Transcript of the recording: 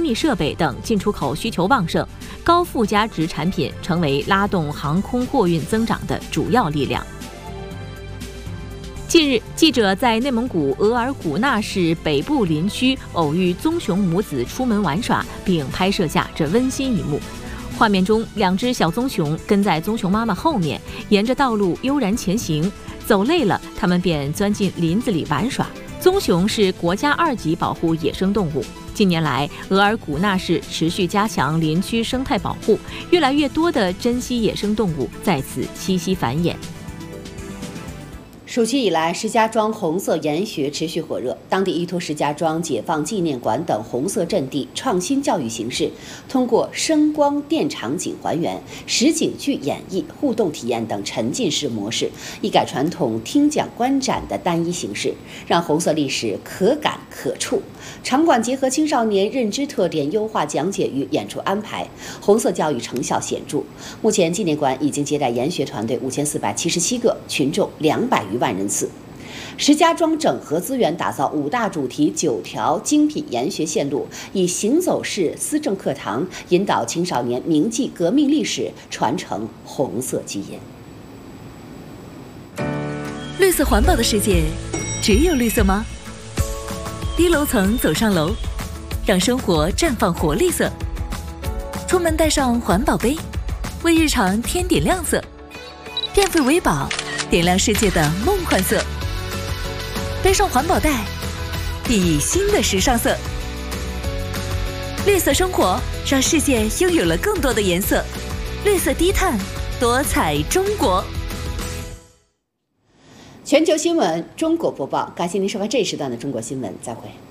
密设备等进出口需求旺盛，高附加值产品成为拉动航空货运增长的主要力量。近日，记者在内蒙古额尔古纳市北部林区偶遇棕熊母子出门玩耍，并拍摄下这温馨一幕。画面中，2只小棕熊跟在棕熊妈妈后面，沿着道路悠然前行。走累了，它们便钻进林子里玩耍。棕熊是国家2级保护野生动物。近年来，额尔古纳市持续加强林区生态保护，越来越多的珍稀野生动物在此栖息繁衍。 暑期以来，石家庄红色研学持续火热。当地依托石家庄解放纪念馆等红色阵地创新教育形式，通过声光电场景还原、实景剧演绎、互动体验等沉浸式模式，一改传统听讲观展的单一形式，让红色历史可感可触。场馆结合青少年认知特点，优化讲解与演出安排，红色教育成效显著。目前，纪念馆已经接待研学团队5477个，群众200余万人次。石家庄整合资源，打造5大主题9条精品研学线路，以行走式思政课堂引导青少年铭记革命历史，传承红色基因。 绿色环保的世界，只有绿色吗？低楼层走上楼，让生活绽放活力色。出门带上环保杯，为日常添点亮色。变废为宝，点亮世界的梦幻色。背上环保袋，熠熠新的时尚色。绿色生活，让世界拥有了更多的颜色。绿色低碳，多彩中国。 全球新闻中国播报，感谢您收看这一时段的中国新闻，再会。